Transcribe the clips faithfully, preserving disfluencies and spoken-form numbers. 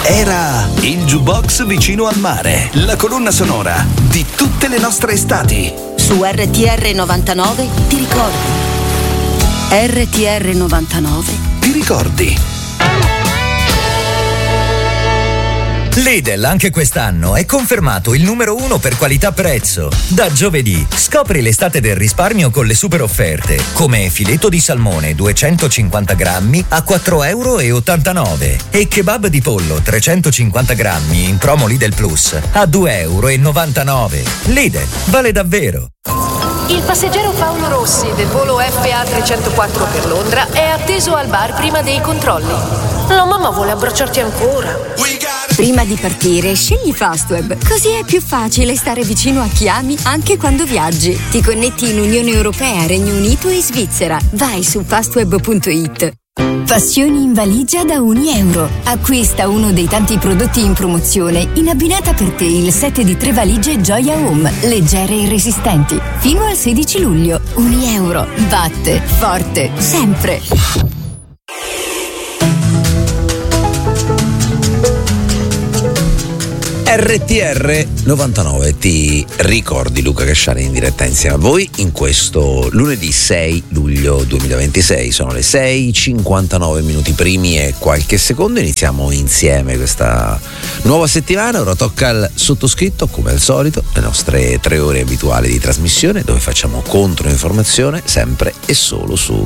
Era il Jukebox vicino al mare, la colonna sonora di tutte le nostre estati. Su R T R novantanove ti ricordi? R T R novantanove ti ricordi? Lidl anche quest'anno è confermato il numero uno per qualità-prezzo. Da giovedì scopri l'estate del risparmio con le super offerte, come filetto di salmone duecentocinquanta grammi a quattro e ottantanove euro e kebab di pollo trecentocinquanta grammi in promo Lidl Plus a due e novantanove euro. Lidl, vale davvero! Il passeggero Paolo Rossi del volo F A trecentoquattro per Londra è atteso al bar prima dei controlli. La mamma vuole abbracciarti ancora. Prima di partire, scegli Fastweb, così è più facile stare vicino a chi ami anche quando viaggi. Ti connetti in Unione Europea, Regno Unito e Svizzera. Vai su fastweb punto it. Passioni in valigia da un euro. Acquista uno dei tanti prodotti in promozione in abbinata per te il set di tre valigie Gioia Home, leggere e resistenti. Fino al sedici luglio. Un euro. Batte forte sempre. R T R novantanove ti ricordi Luca Casciani in diretta insieme a voi in questo lunedì sei luglio duemilaventisei. Sono le sei e cinquantanove minuti primi e qualche secondo. Iniziamo insieme questa nuova settimana. Ora tocca al sottoscritto, come al solito, le nostre tre ore abituali di trasmissione dove facciamo controinformazione sempre e solo su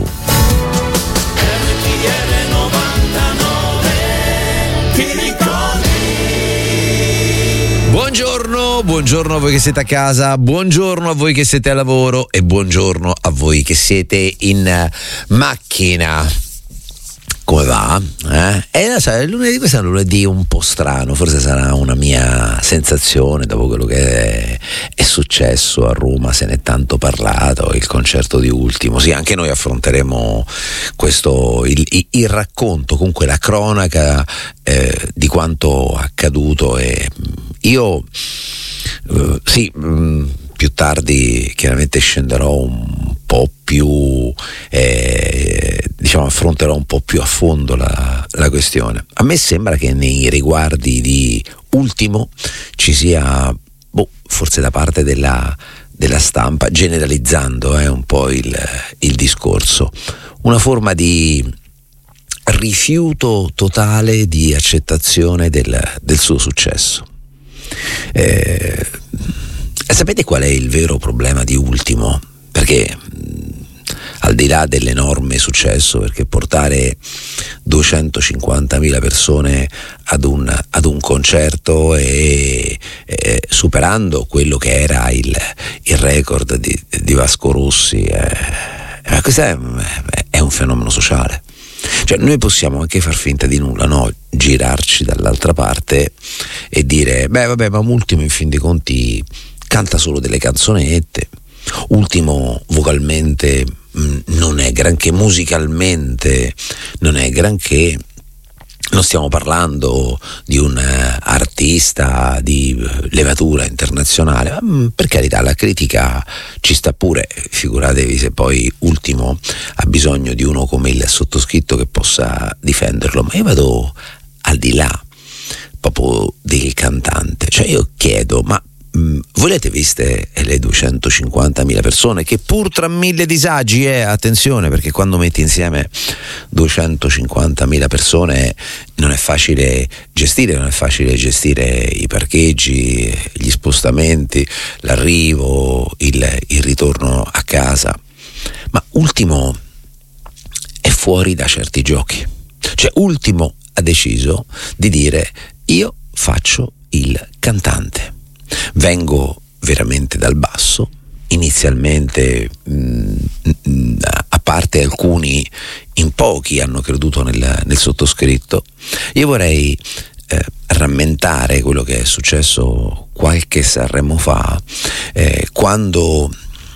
Buongiorno, buongiorno a voi che siete a casa, buongiorno a voi che siete al lavoro e buongiorno a voi che siete in macchina. Come va? Eh? E sai, il lunedì, questo è un lunedì un po' strano, forse sarà una mia sensazione dopo quello che è, è successo a Roma, se ne è tanto parlato, il concerto di Ultimo. Sì, anche noi affronteremo questo, il, il, il racconto, comunque la cronaca eh, di quanto accaduto e io uh, sì, mh, più tardi chiaramente scenderò un po' più eh, diciamo affronterò un po' più a fondo la, la questione. A me sembra che nei riguardi di Ultimo ci sia boh, forse da parte della, della stampa, generalizzando eh, un po' il, il discorso, una forma di rifiuto totale di accettazione del, del suo successo. Eh, sapete qual è il vero problema di Ultimo? Perché mh, al di là dell'enorme successo, perché portare duecentocinquantamila persone ad un, ad un concerto e, e superando quello che era il, il record di, di Vasco Rossi, eh, eh, questo è, è un fenomeno sociale. Cioè noi possiamo anche far finta di nulla, no? Girarci dall'altra parte e dire beh vabbè, ma Ultimo in fin dei conti canta solo delle canzonette, Ultimo vocalmente mh, non è granché, musicalmente non è granché, non stiamo parlando di un uh, artista di uh, levatura internazionale, ma, mh, per carità la critica ci sta pure, figuratevi se poi Ultimo ha bisogno di uno come il sottoscritto che possa difenderlo. Ma io vado al di là proprio del cantante, cioè io chiedo, ma mh, voi le avete viste le duecentocinquantamila persone che pur tra mille disagi, eh, attenzione, perché quando metti insieme duecentocinquantamila persone non è facile gestire, non è facile gestire i parcheggi, gli spostamenti, l'arrivo, il, il ritorno a casa, ma Ultimo è fuori da certi giochi. Cioè Ultimo ha deciso di dire io faccio il cantante, vengo veramente dal basso, inizialmente mh, mh, a parte alcuni, in pochi hanno creduto nel, nel sottoscritto. Io vorrei eh, rammentare quello che è successo qualche Sanremo fa, eh, quando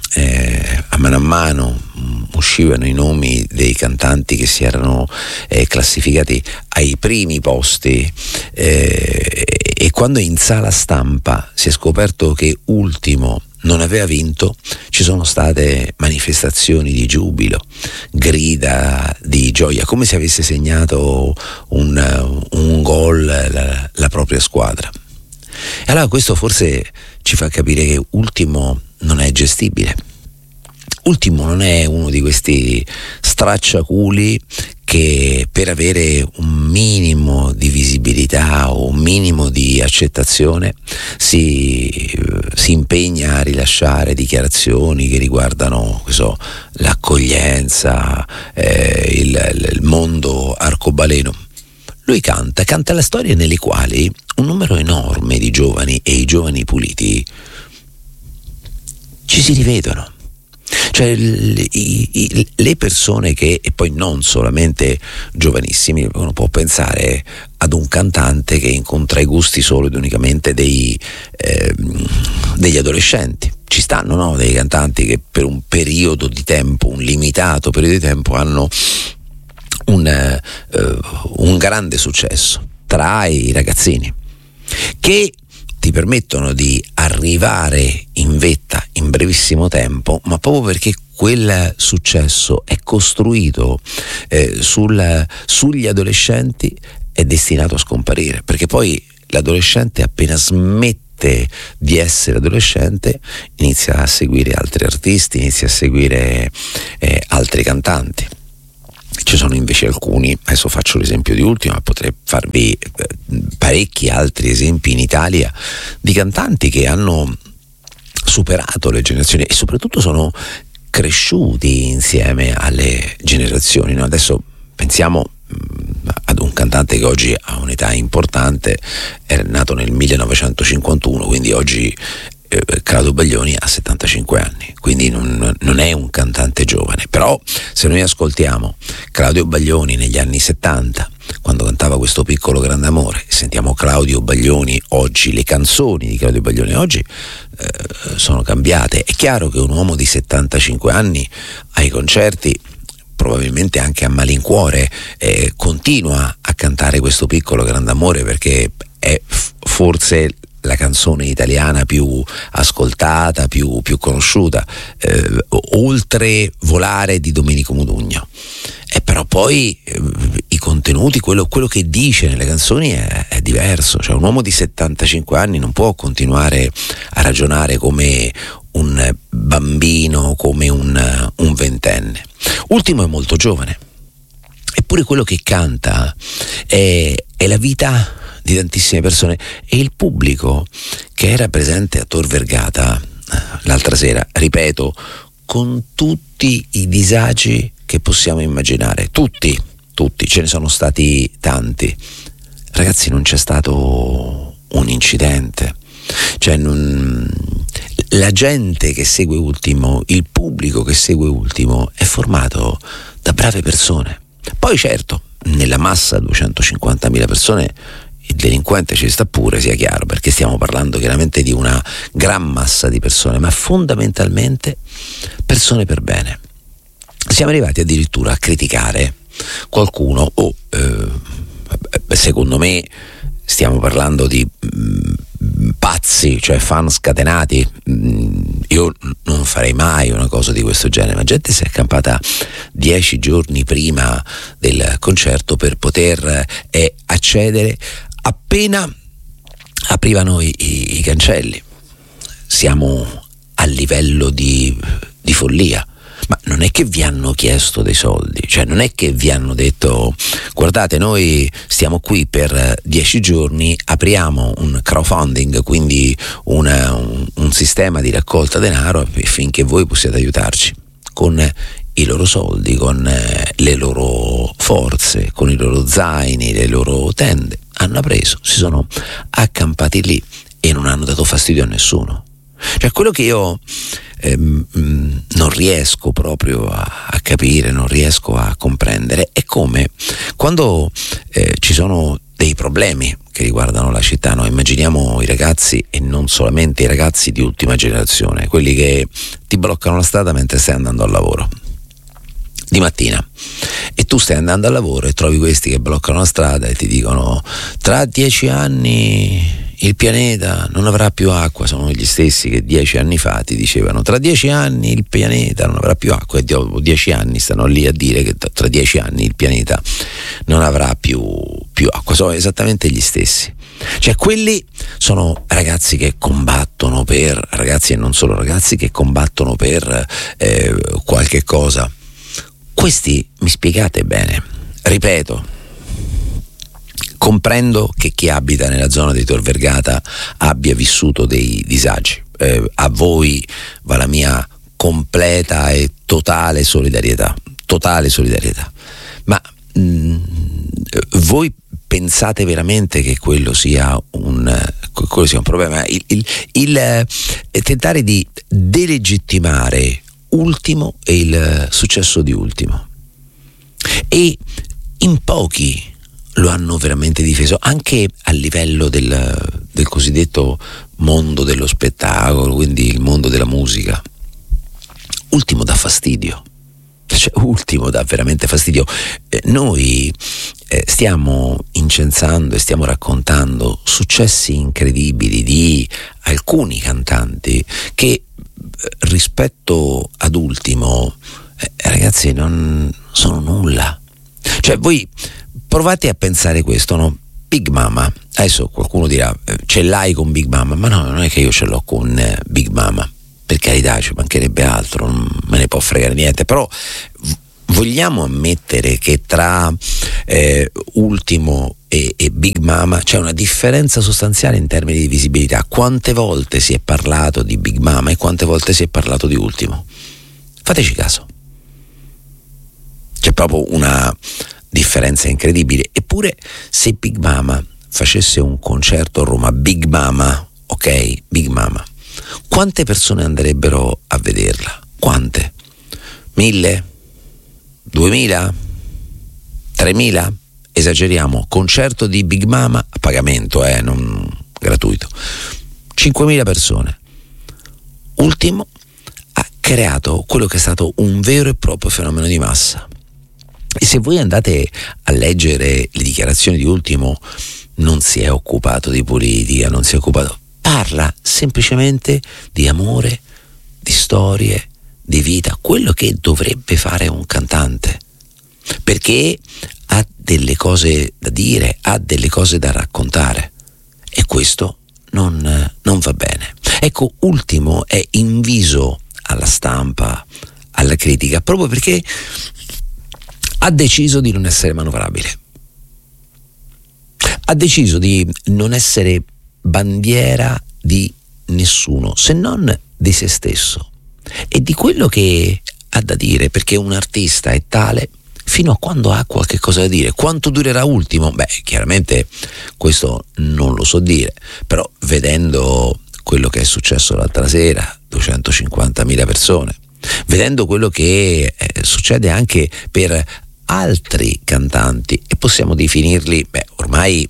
eh, a mano a mano mh, uscivano i nomi dei cantanti che si erano eh, classificati ai primi posti, eh, e quando in sala stampa si è scoperto che Ultimo non aveva vinto, ci sono state manifestazioni di giubilo, grida di gioia, come se avesse segnato un, un gol la, la propria squadra. E allora questo forse ci fa capire che Ultimo non è gestibile. Ultimo non è uno di questi stracciaculi che per avere un minimo di visibilità o un minimo di accettazione si, si impegna a rilasciare dichiarazioni che riguardano, che so, l'accoglienza, eh, il, il mondo arcobaleno. Lui canta, canta le storie nelle quali un numero enorme di giovani e i giovani puliti ci si rivedono. Cioè le, i, le persone che, e poi non solamente giovanissimi, uno può pensare ad un cantante che incontra i gusti solo ed unicamente dei, eh, degli adolescenti. Ci stanno, no? Dei cantanti che per un periodo di tempo, un limitato periodo di tempo, hanno un, eh, un grande successo tra i ragazzini, che ti permettono di arrivare in vetta in brevissimo tempo, ma proprio perché quel successo è costruito eh, sul, sugli adolescenti, è destinato a scomparire, perché poi l'adolescente, appena smette di essere adolescente, inizia a seguire altri artisti, inizia a seguire eh, altri cantanti. Ci sono invece alcuni, adesso faccio l'esempio di Ultimo, ma potrei farvi parecchi altri esempi in Italia di cantanti che hanno superato le generazioni e soprattutto sono cresciuti insieme alle generazioni, no? Adesso pensiamo ad un cantante che oggi ha un'età importante, è nato nel millenovecentocinquantuno, quindi oggi eh, Claudio Baglioni ha settantacinque anni, quindi non, non è un cantante giovane. Però se noi ascoltiamo Claudio Baglioni negli anni settanta, quando cantava Questo piccolo grande amore, e sentiamo Claudio Baglioni oggi, le canzoni di Claudio Baglioni oggi eh, sono cambiate. È chiaro che un uomo di settantacinque anni ai concerti, probabilmente anche a malincuore, eh, continua a cantare Questo piccolo grande amore, perché è f- forse la canzone italiana più ascoltata, più, più conosciuta, eh, oltre Volare di Domenico Modugno. E però poi eh, i contenuti, quello, quello che dice nelle canzoni è, è diverso. Cioè un uomo di settantacinque anni non può continuare a ragionare come un bambino, come un, un ventenne. Ultimo è molto giovane, eppure quello che canta è, è la vita di tantissime persone, e il pubblico che era presente a Tor Vergata l'altra sera, ripeto, con tutti i disagi che possiamo immaginare, tutti, tutti, ce ne sono stati tanti. Ragazzi, non c'è stato un incidente, cioè non, la gente che segue Ultimo, il pubblico che segue Ultimo è formato da brave persone. Poi certo, nella massa duecentocinquantamila persone il delinquente ci sta pure, sia chiaro, perché stiamo parlando chiaramente di una gran massa di persone, ma fondamentalmente persone per bene. Siamo arrivati addirittura a criticare qualcuno, o eh, secondo me stiamo parlando di mh, pazzi, cioè fan scatenati. Mh, io non farei mai una cosa di questo genere, ma gente si è accampata dieci giorni prima del concerto per poter eh, accedere appena aprivano i, i, i cancelli. Siamo a livello di, di follia. Ma non è che vi hanno chiesto dei soldi, cioè non è che vi hanno detto: guardate, noi stiamo qui per dieci giorni, apriamo un crowdfunding, quindi una, un, un sistema di raccolta denaro finché voi possiate aiutarci con i loro soldi, con le loro forze, con i loro zaini, le loro tende. Hanno preso, si sono accampati lì e non hanno dato fastidio a nessuno. Cioè quello che io ehm, non riesco proprio a, a capire, non riesco a comprendere è come quando eh, ci sono dei problemi che riguardano la città, no? Immaginiamo i ragazzi, e non solamente i ragazzi di ultima generazione, quelli che ti bloccano la strada mentre stai andando al lavoro di mattina, e tu stai andando al lavoro e trovi questi che bloccano la strada e ti dicono: tra dieci anni il pianeta non avrà più acqua. Sono gli stessi che dieci anni fa ti dicevano tra dieci anni il pianeta non avrà più acqua, e dopo dieci anni stanno lì a dire che tra dieci anni il pianeta non avrà più, più acqua. Sono esattamente gli stessi. Cioè quelli sono ragazzi che combattono per, ragazzi e non solo ragazzi, che combattono per eh, qualche cosa. Questi mi spiegate bene, ripeto, comprendo che chi abita nella zona di Tor Vergata abbia vissuto dei disagi, eh, a voi va la mia completa e totale solidarietà, totale solidarietà, ma mh, voi pensate veramente che quello sia un, quello sia un problema? Il, il, il eh, tentare di delegittimare Ultimo e il successo di Ultimo, e in pochi lo hanno veramente difeso, anche a livello del, del cosiddetto mondo dello spettacolo, quindi il mondo della musica. Ultimo dà fastidio, cioè Ultimo dà veramente fastidio. Eh, noi eh, stiamo incensando e stiamo raccontando successi incredibili di alcuni cantanti che rispetto ad Ultimo, eh, ragazzi, non sono nulla. Cioè voi provate a pensare questo, no? Big Mama, adesso qualcuno dirà eh, ce l'hai con Big Mama, ma no, non è che io ce l'ho con eh, Big Mama, per carità, ci mancherebbe altro, non me ne può fregare niente, però v- vogliamo ammettere che tra eh, Ultimo e, e Big Mama c'è una differenza sostanziale in termini di visibilità. Quante volte si è parlato di Big Mama e quante volte si è parlato di Ultimo? Fateci caso, c'è proprio una differenza incredibile. Eppure se Big Mama facesse un concerto a Roma, Big Mama, ok, Big Mama, quante persone andrebbero a vederla? Quante? Mille? Duemila? Tremila? Esageriamo, concerto di Big Mama a pagamento, eh, non gratuito, cinquemila persone. Ultimo ha creato quello che è stato un vero e proprio fenomeno di massa. E se voi andate a leggere le dichiarazioni di Ultimo, non si è occupato di politica, non si è occupato, parla semplicemente di amore, di storie, di vita, quello che dovrebbe fare un cantante, perché ha delle cose da dire, ha delle cose da raccontare, e questo non, non va bene. Ecco, Ultimo è inviso alla stampa, alla critica, proprio perché ha deciso di non essere manovrabile, ha deciso di non essere bandiera di nessuno, se non di se stesso e di quello che ha da dire, perché un artista è tale fino a quando ha qualche cosa da dire. Quanto durerà Ultimo? Beh, chiaramente questo non lo so dire, però vedendo quello che è successo l'altra sera, duecentocinquantamila persone, vedendo quello che eh, succede anche per altri cantanti, e possiamo definirli, beh, ormai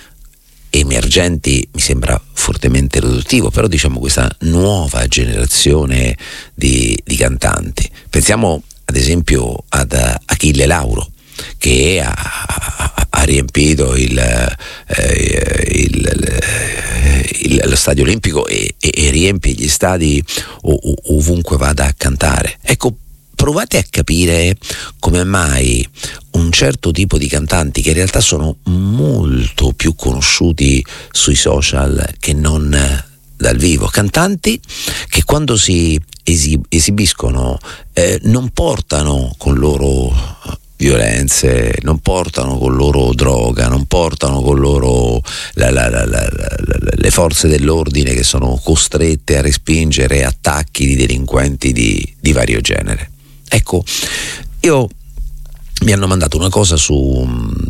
emergenti mi sembra fortemente riduttivo, però diciamo questa nuova generazione di, di cantanti. Pensiamo ad esempio ad Achille Lauro, che ha, ha, ha riempito il, eh, il, il, lo stadio olimpico e, e, e riempie gli stadi ov, ovunque vada a cantare. Ecco, provate a capire come mai un certo tipo di cantanti, che in realtà sono molto più conosciuti sui social che non dal vivo, cantanti che quando si esib- esibiscono eh, non portano con loro violenze, non portano con loro droga, non portano con loro la, la, la, la, la, le forze dell'ordine che sono costrette a respingere attacchi di delinquenti di, di vario genere. Ecco, io mi hanno mandato una cosa su,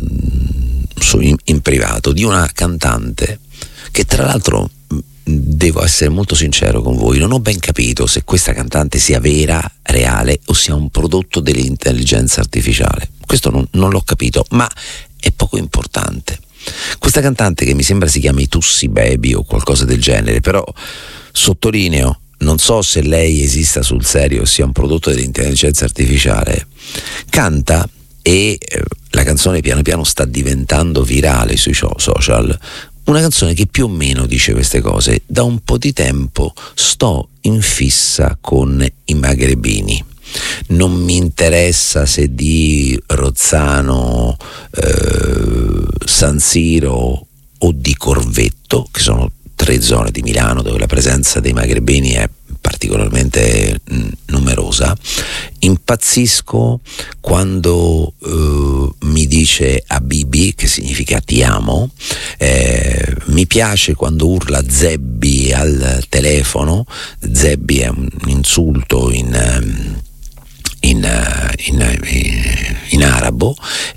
su in, in privato di una cantante che, tra l'altro, devo essere molto sincero con voi, non ho ben capito se questa cantante sia vera, reale, o sia un prodotto dell'intelligenza artificiale. Questo non, non l'ho capito, ma è poco importante. Questa cantante, che mi sembra si chiami Tussi Baby o qualcosa del genere, però sottolineo, non so se lei esista sul serio o sia un prodotto dell'intelligenza artificiale, canta, e eh, la canzone piano piano sta diventando virale sui social, Una canzone che più o meno dice queste cose. Da un po' di tempo sto in fissa con i Magrebini. Non mi interessa se di Rozzano, eh, San Siro o di Corvetto, che sono tre zone di Milano dove la presenza dei Magrebini è particolarmente mh, numerosa. Impazzisco quando eh, mi dice Habibi, che significa ti amo. Eh, mi piace quando urla Zebbi al telefono. Zebbi è un insulto in in, in, in, in arabo.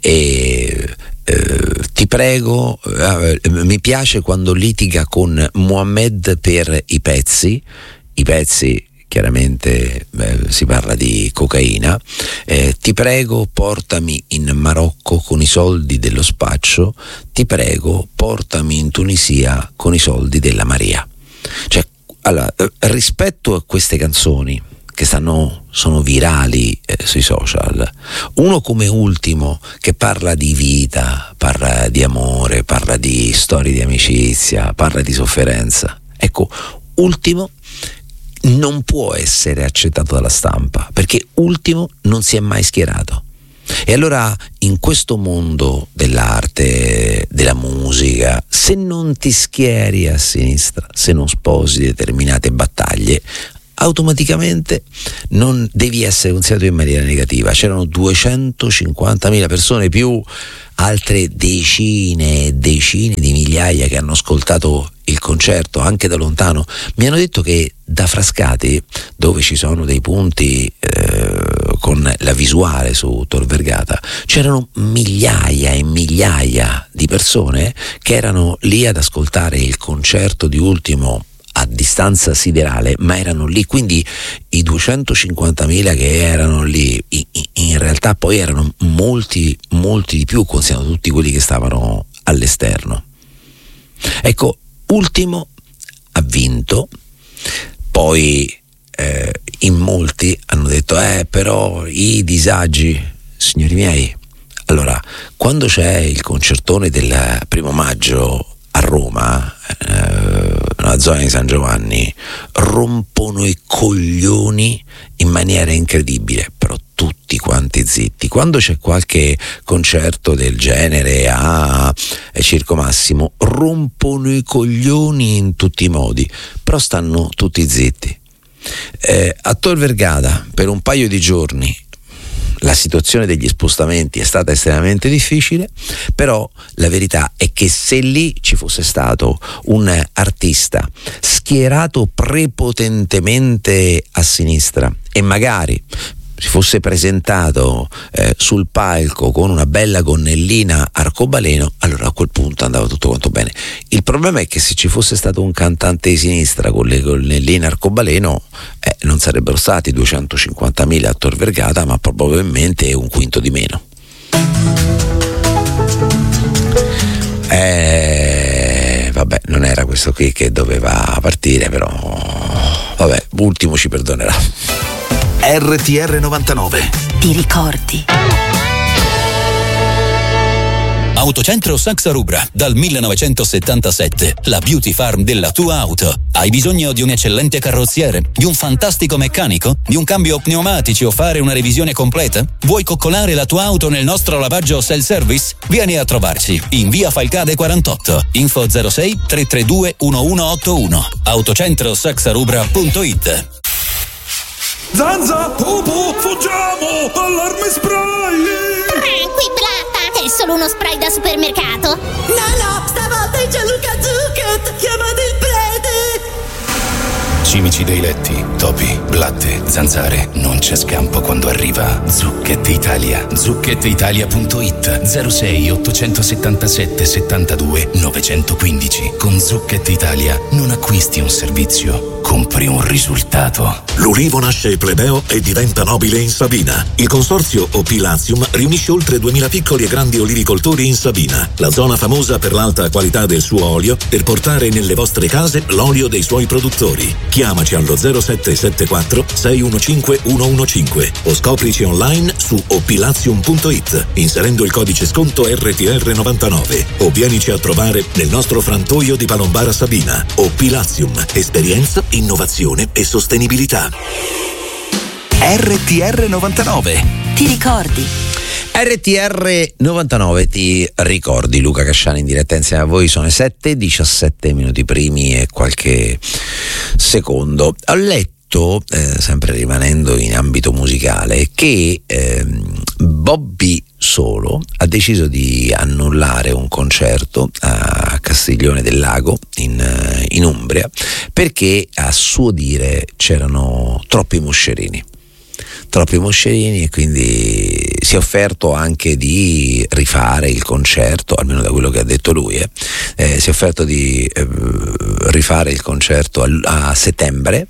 E Eh, ti prego, eh, mi piace quando litiga con Mohammed per i pezzi, i pezzi chiaramente eh, si parla di cocaina. Eh, ti prego, portami in Marocco con i soldi dello spaccio, ti prego, portami in Tunisia con i soldi della Maria. Cioè, allora, rispetto a queste canzoni che stanno, sono virali eh, sui social, uno come Ultimo che parla di vita, parla di amore, parla di storie di amicizia, parla di sofferenza. Ecco, Ultimo non può essere accettato dalla stampa perché Ultimo non si è mai schierato. E allora in questo mondo dell'arte, della musica, se non ti schieri a sinistra, se non sposi determinate battaglie, automaticamente non devi essere considerato in maniera negativa. C'erano duecentocinquantamila persone più altre decine e decine di migliaia che hanno ascoltato il concerto anche da lontano. Mi hanno detto che da Frascati, dove ci sono dei punti eh, con la visuale su Tor Vergata, c'erano migliaia e migliaia di persone che erano lì ad ascoltare il concerto di Ultimo a distanza siderale, ma erano lì. Quindi i duecentocinquantamila che erano lì in, in realtà poi erano molti molti di più, considerando tutti quelli che stavano all'esterno. Ecco, Ultimo ha vinto. Poi eh, in molti hanno detto eh però i disagi, signori miei. Allora, quando c'è il concertone del primo maggio a Roma, eh, nella zona di San Giovanni, rompono i coglioni in maniera incredibile, però tutti quanti zitti. Quando c'è qualche concerto del genere a Circo Massimo, rompono i coglioni in tutti i modi, però stanno tutti zitti. Eh, a Tor Vergata per un paio di giorni la situazione degli spostamenti è stata estremamente difficile, però la verità è che se lì ci fosse stato un artista schierato prepotentemente a sinistra e magari si fosse presentato eh, sul palco con una bella gonnellina arcobaleno, allora a quel punto andava tutto quanto bene. Il problema è che se ci fosse stato un cantante di sinistra con le gonnelline arcobaleno, eh, non sarebbero stati duecentocinquantamila a Tor Vergata, ma probabilmente un quinto di meno. Eh, vabbè, non era questo qui che doveva partire, però vabbè, Ultimo ci perdonerà. R T R novantanove. Ti ricordi? Autocentro Saxa Rubra, dal millenovecentosettantasette, la beauty farm della tua auto. Hai bisogno di un eccellente carrozziere, di un fantastico meccanico, di un cambio pneumatici o fare una revisione completa? Vuoi coccolare la tua auto nel nostro lavaggio self-service? Vieni a trovarci in via Falcade quarantotto, info zero sei tre tre due uno uno otto uno, autocentro saxa rubra punto it. Zanza, Popo, fuggiamo! Allarme spray! Tranquillata, è solo uno spray da supermercato. No, no, stavolta è Gianluca Zucchet, chiamate il prete! Cimici dei letti, topi, blatte, zanzare, non c'è scampo quando arriva Zucchet Italia. zucchet italia punto it zero sei ottocentosettantasette settantadue novecentoquindici. Con Zucchet Italia non acquisti un servizio, compri un risultato. L'ulivo nasce plebeo e diventa nobile in Sabina. Il consorzio O P Latium riunisce oltre duemila piccoli e grandi olivicoltori in Sabina, la zona famosa per l'alta qualità del suo olio, per portare nelle vostre case l'olio dei suoi produttori. Chi chiamaci allo zero sette sette quattro sei uno cinque uno uno cinque o scoprici online su opilazium punto it inserendo il codice sconto R T R novantanove o vienici a trovare nel nostro frantoio di Palombara Sabina. Opilazium, esperienza, innovazione e sostenibilità. R T R novantanove. Ti ricordi? R T R novantanove, ti ricordi? Luca Casciani in diretta insieme a voi. Sono le sette, diciassette minuti primi e qualche secondo. Ho letto, eh, sempre rimanendo in ambito musicale, che eh, Bobby Solo ha deciso di annullare un concerto a Castiglione del Lago in, in Umbria perché a suo dire c'erano troppi moscerini. troppi moscerini e quindi si è offerto anche di rifare il concerto, almeno da quello che ha detto lui, eh. Eh, si è offerto di eh, rifare il concerto a, a settembre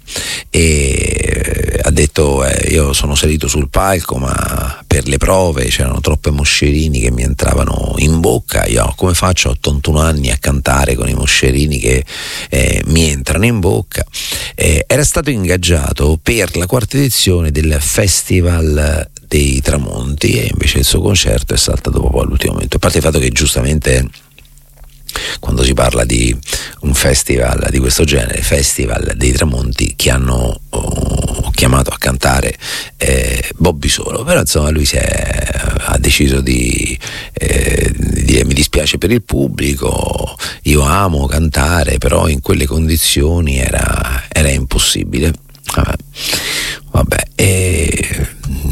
e ha detto eh, io sono salito sul palco ma per le prove c'erano troppe moscerini che mi entravano in bocca, io come faccio a ottantuno anni a cantare con i moscerini che eh, mi entrano in bocca. Eh, era stato ingaggiato per la quarta edizione del Festival dei Tramonti e invece il suo concerto è saltato proprio all'ultimo momento, a parte il fatto che giustamente quando si parla di un festival di questo genere, Festival dei Tramonti, che hanno oh, chiamato a cantare eh, Bobby Solo, però insomma lui si è, ha deciso di, eh, di dire mi dispiace per il pubblico, io amo cantare, però in quelle condizioni era, era impossibile. Vabbè, vabbè e...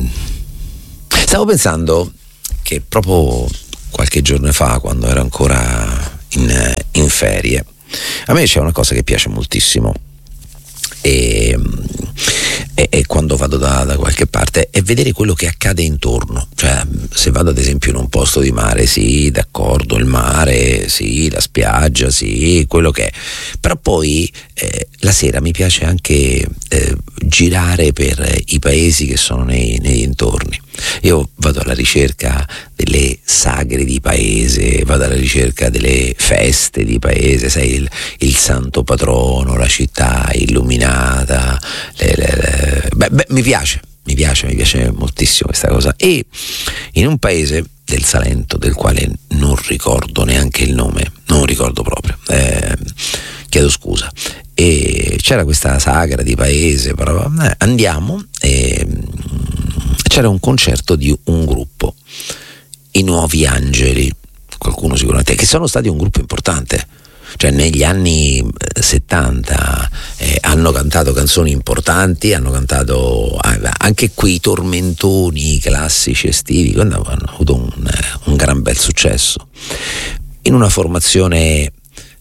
stavo pensando che proprio qualche giorno fa, quando ero ancora in, in ferie, a me c'è una cosa che piace moltissimo e, e, e quando vado da, da qualche parte è vedere quello che accade intorno. Cioè, se vado ad esempio in un posto di mare, sì, d'accordo, il mare, sì, la spiaggia, sì, quello che è, però poi eh, la sera mi piace anche eh, girare per i paesi che sono nei, nei dintorni. Io vado alla ricerca delle sagre di paese, vado alla ricerca delle feste di paese, sai, il, il santo patrono, la città illuminata, le, le, le, beh, beh, mi piace, mi piace, mi piace moltissimo questa cosa. E in un paese del Salento, del quale non ricordo neanche il nome, non ricordo proprio, eh, chiedo scusa, e c'era questa sagra di paese, però eh, andiamo e c'era un concerto di un gruppo, i Nuovi Angeli, qualcuno sicuramente, che sono stati un gruppo importante, cioè negli anni settanta eh, hanno cantato canzoni importanti, hanno cantato anche quei tormentoni classici estivi, hanno avuto un, un gran bel successo in una formazione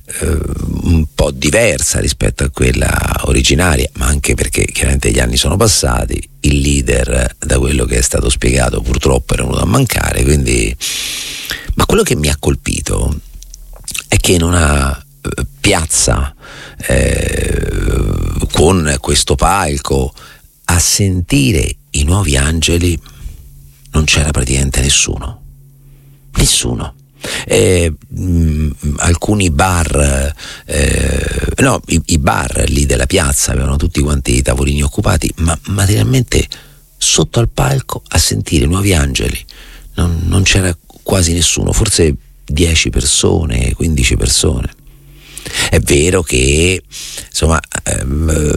un po' diversa rispetto a quella originaria, ma anche perché chiaramente gli anni sono passati, il leader, da quello che è stato spiegato, purtroppo era venuto a mancare, quindi. Ma quello che mi ha colpito è che in una piazza eh, con questo palco a sentire i Nuovi Angeli non c'era praticamente nessuno nessuno Eh, mh, alcuni bar eh, no i, i bar lì della piazza avevano tutti quanti i tavolini occupati, ma materialmente sotto al palco a sentire i Nuovi Angeli non, non c'era quasi nessuno, forse dieci persone, quindici persone. È vero che insomma ehm,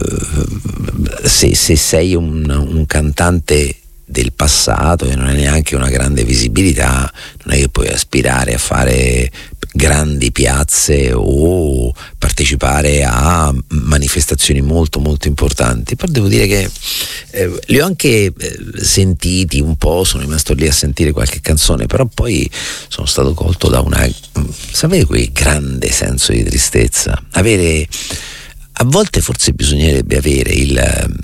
se, se sei un, un cantante del passato e non hai neanche una grande visibilità, non è che puoi aspirare a fare grandi piazze o partecipare a manifestazioni molto molto importanti. Però devo dire che eh, li ho anche eh, sentiti un po', sono rimasto lì a sentire qualche canzone, però poi sono stato colto da una, sapete, quel grande senso di tristezza, avere, a volte forse bisognerebbe avere il,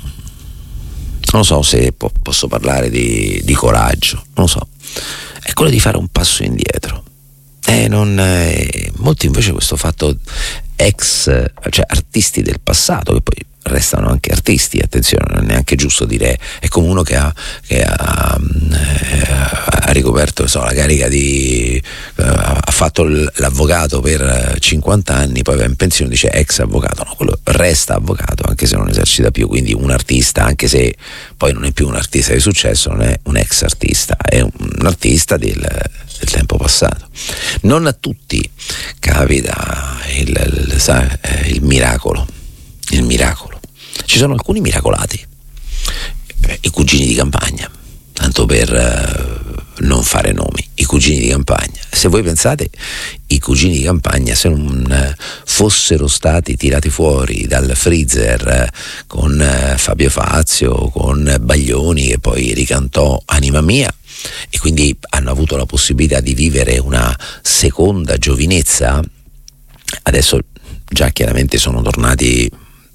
non so se po- posso parlare di, di coraggio, non lo so, è quello di fare un passo indietro. Eh, non, eh, molti invece questo fatto ex, cioè artisti del passato, che poi restano anche artisti, attenzione, non è neanche giusto dire, è come uno che ha, che ha, eh, ha ricoperto so, la carica di eh, ha fatto l'avvocato per cinquanta anni, poi va in pensione, dice ex avvocato, no, quello resta avvocato anche se non esercita più, quindi un artista, anche se poi non è più un artista di successo, non è un ex artista, è un, un artista del, del tempo passato. Non a tutti capita il, il, sai, il miracolo il miracolo. Ci sono alcuni miracolati, i cugini di campagna, tanto per uh, non fare nomi, i cugini di campagna. Se voi pensate, i cugini di campagna, se non uh, fossero stati tirati fuori dal freezer uh, con uh, Fabio Fazio, con Baglioni, che poi ricantò Anima Mia, e quindi hanno avuto la possibilità di vivere una seconda giovinezza, adesso già chiaramente sono tornati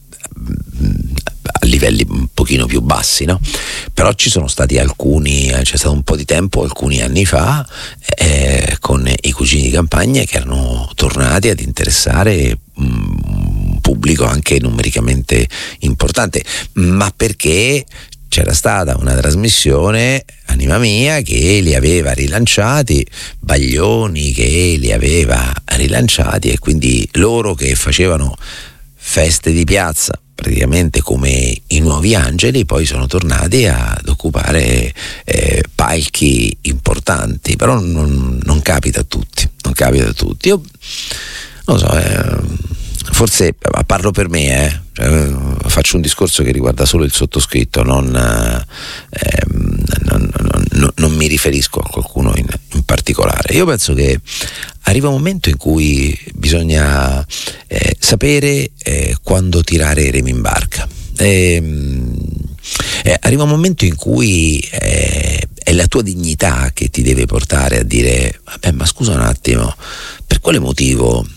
a livelli un pochino più bassi, no? Però ci sono stati alcuni, c'è stato un po' di tempo, alcuni anni fa, eh, con i cugini di campagna che erano tornati ad interessare un pubblico anche numericamente importante, ma perché c'era stata una trasmissione, Anima Mia, che li aveva rilanciati, Baglioni che li aveva rilanciati, e quindi loro che facevano feste di piazza praticamente come i Nuovi Angeli poi sono tornati ad occupare eh, palchi importanti, però non, non capita a tutti, non capita a tutti. Io non so, eh, forse parlo per me, eh, cioè, faccio un discorso che riguarda solo il sottoscritto, non, eh, non, non, non mi riferisco a qualcuno in, in particolare. Io penso che arriva un momento in cui bisogna eh, sapere eh, quando tirare i remi in barca. E, eh, arriva un momento in cui eh, è la tua dignità che ti deve portare a dire: vabbè, ma scusa un attimo, per quale motivo